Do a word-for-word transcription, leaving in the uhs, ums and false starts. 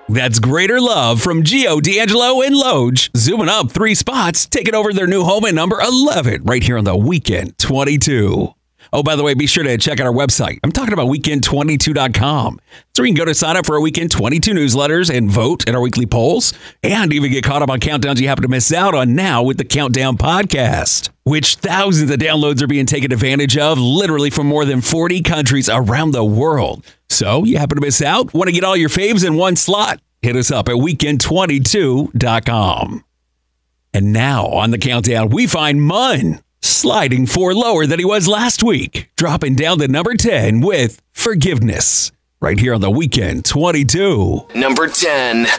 That's Greater Love from Gio, D'Angelo, and Loge. Zooming up three spots, taking over their new home at number eleven, right here on the Weekend twenty-two. Oh, by the way, be sure to check out our website. I'm talking about weekend twenty-two dot com. So you can go to sign up for our Weekend twenty-two newsletters and vote in our weekly polls, and even get caught up on countdowns you happen to miss out on now with the Countdown Podcast, which thousands of downloads are being taken advantage of, literally from more than forty countries around the world. So you happen to miss out? Want to get all your faves in one slot? Hit us up at weekend twenty-two dot com. And now on the Countdown, we find Munn sliding four lower than he was last week, dropping down to number ten with Forgiveness, right here on the Weekend twenty-two. Number ten.